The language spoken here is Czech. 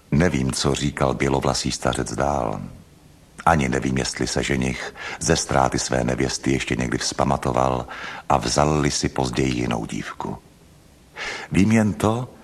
Nevím, co říkal bělovlasý stařec dál. Ani nevím, jestli se ženich ze ztráty své nevěsty ještě někdy vzpamatoval a vzal-li si později jinou dívku. Vím jen to,